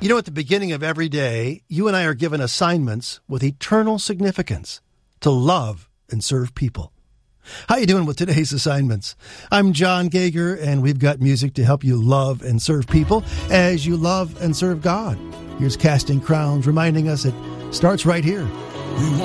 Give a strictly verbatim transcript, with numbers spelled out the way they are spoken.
You know, at the beginning of every day, you and I are given assignments with eternal significance to love and serve people. How you doing with today's assignments? I'm John Gager, and we've got music to help you love and serve people as you love and serve God. Here's Casting Crowns reminding us it starts right here.